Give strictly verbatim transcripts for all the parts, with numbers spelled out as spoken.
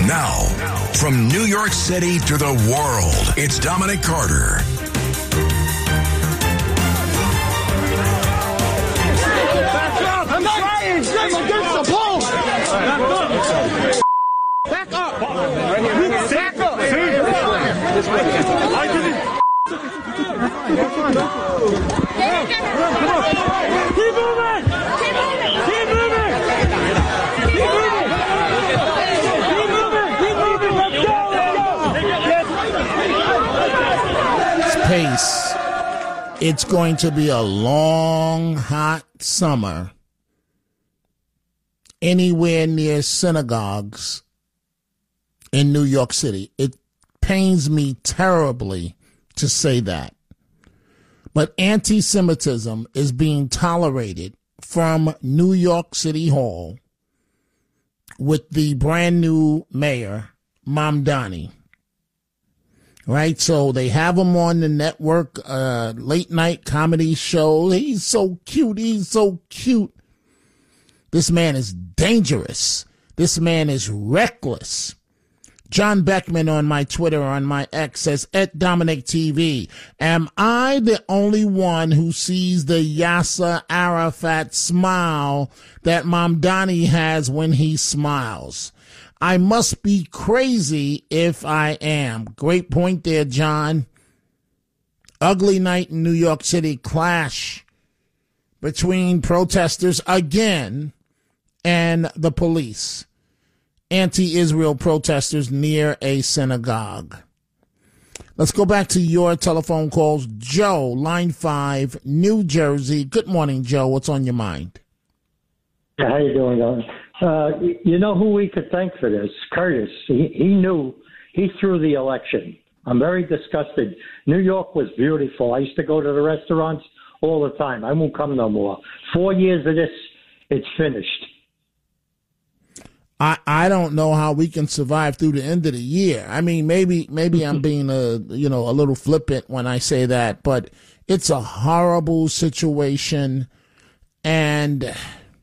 Now, from New York City to the world, it's Dominic Carter. Back up! I'm trying! I'm against the pole! Back up! Back up! Back up! I didn't... Keep moving! Keep moving! Keep moving! Keep moving! Keep moving! Keep moving! Let's go! Let's go! Pace. It's going to be a long, hot summer anywhere near synagogues in New York City. It pains me terribly to say that. But anti-Semitism is being tolerated from New York City Hall with the brand new mayor, Mamdani. Right? So they have him on the network, uh, late night comedy show. He's so cute. He's so cute. This man is dangerous. This man is reckless. John Beckman on my Twitter, on my X, says, at Dominic T V, am I the only one who sees the Yasser Arafat smile that Mamdani has when he smiles? I must be crazy if I am. Great point there, John. Ugly night in New York City. Clash between protesters again and the police. Anti-Israel protesters near a synagogue. Let's go back to your telephone calls. Joe, line five, New Jersey. Good morning, Joe. What's on your mind? How you doing, Don? Uh, you know who we could thank for this? Curtis. He, he knew. He threw the election. I'm very disgusted. New York was beautiful. I used to go to the restaurants all the time. I won't come no more. Four years of this, it's finished. I, I don't know how we can survive through the end of the year. I mean, maybe maybe I'm being a you know a little flippant when I say that, but it's a horrible situation, and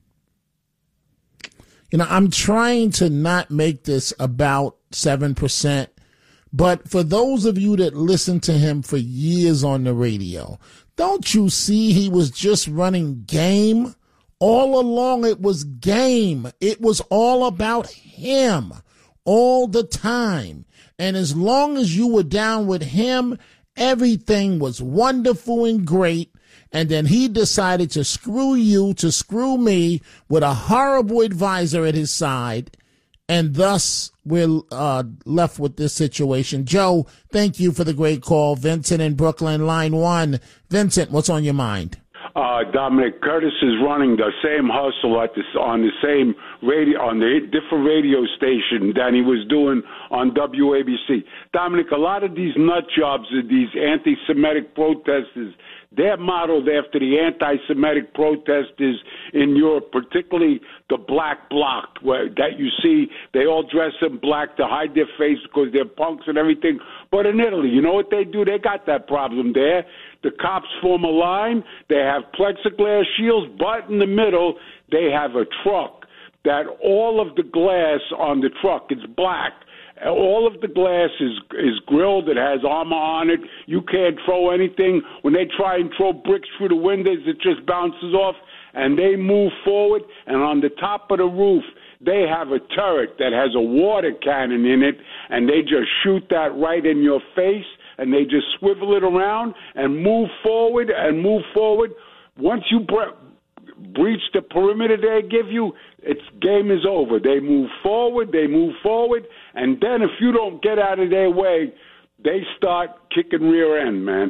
you know I'm trying to not make this about seven percent. But for those of you that listen to him for years on the radio, don't you see he was just running game? All along, it was game. It was all about him all the time. And as long as you were down with him, everything was wonderful and great. And then he decided to screw you, to screw me with a horrible advisor at his side. And thus, we're uh, left with this situation. Joe, thank you for the great call. Vincent in Brooklyn, line one. Vincent, what's on your mind? Uh, Dominic, Curtis is running the same hustle at this, on the same radio, on the different radio station that he was doing on W A B C. Dominic, a lot of these nut jobs, these anti-Semitic protesters, they're modeled after the anti-Semitic protesters in Europe, particularly the black bloc, where that you see they all dress in black to hide their face because they're punks and everything. But in Italy, you know what they do? They got that problem there. The cops form a line. They have plexiglass shields, but in the middle, they have a truck that all of the glass on the truck is black. All of the glass is is grilled. It has armor on it. You can't throw anything. When they try and throw bricks through the windows, it just bounces off, and they move forward. And on the top of the roof, they have a turret that has a water cannon in it, and they just shoot that right in your face, and they just swivel it around and move forward and move forward. Once you bre- breach the perimeter they give you, it's game is over. They move forward, they move forward, and then if you don't get out of their way, they start kicking rear end, man.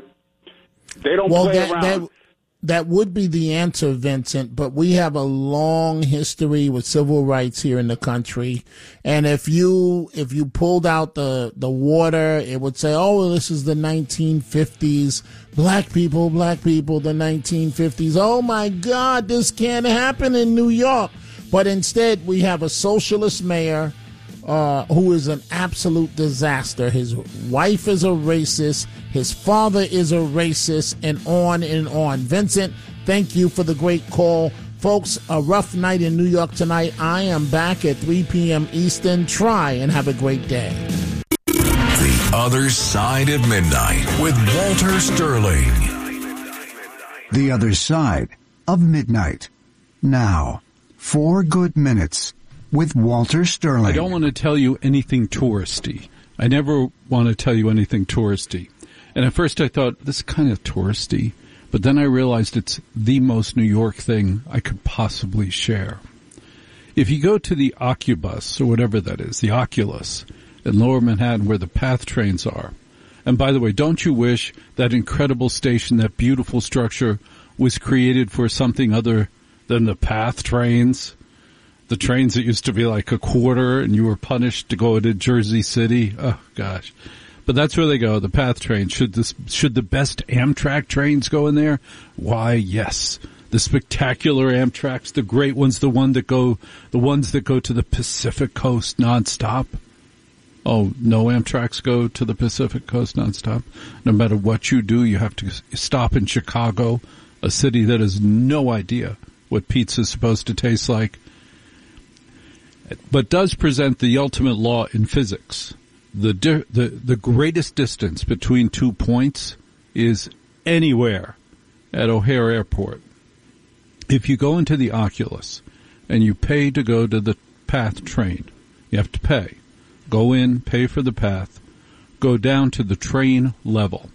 They don't well, play that, around. That, that would be the answer, Vincent, but we have a long history with civil rights here in the country. And if you if you pulled out the, the water, it would say, oh, this is the nineteen fifties. Black people, black people, the nineteen fifties. Oh, my God, this can't happen in New York. But instead, we have a socialist mayor uh, who is an absolute disaster. His wife is a racist. His father is a racist, and on and on. Vincent, thank you for the great call. Folks, a rough night in New York tonight. I am back at three p.m. Eastern. Try and have a great day. The Other Side of Midnight with Walter Sterling. The Other Side of Midnight. Now, four good minutes with Walter Sterling. I don't want to tell you anything touristy. I never want to tell you anything touristy. And at first I thought, this is kind of touristy. But then I realized it's the most New York thing I could possibly share. If you go to the Oculus, or whatever that is, the Oculus, in Lower Manhattan where the PATH trains are, and by the way, don't you wish that incredible station, that beautiful structure, was created for something other than the PATH trains? The trains that used to be like a quarter and you were punished to go to Jersey City. Oh, gosh. But that's where they go, the PATH train. Should this, should the best Amtrak trains go in there? Why, yes. The spectacular Amtraks, the great ones, the one that go, the ones that go to the Pacific Coast nonstop. Oh, no Amtraks go to the Pacific Coast nonstop. No matter what you do, you have to stop in Chicago, a city that has no idea what pizza is supposed to taste like, but does present the ultimate law in physics. The, di- the, the greatest distance between two points is anywhere at O'Hare Airport. If you go into the Oculus and you pay to go to the PATH train, you have to pay. Go in, pay for the PATH, go down to the train level.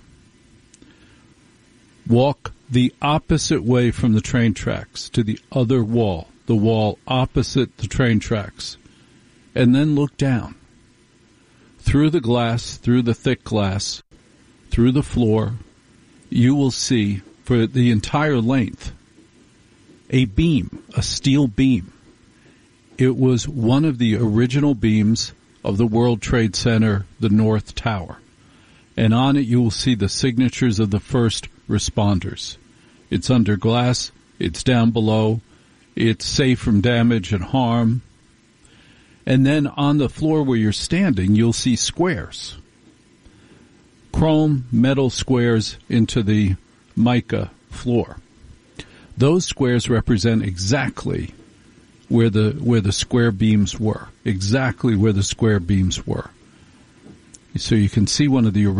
Walk the opposite way from the train tracks to the other wall, the wall opposite the train tracks, and then look down. Through the glass, through the thick glass, through the floor, you will see, for the entire length, a beam, a steel beam. It was one of the original beams of the World Trade Center, the North Tower. And on it you will see the signatures of the first responders. It's under glass, it's down below, it's safe from damage and harm. And then on the floor where you're standing, you'll see squares. Chrome metal squares into the mica floor. Those squares represent exactly where the where the square beams were. Exactly where the square beams were. So you can see one of the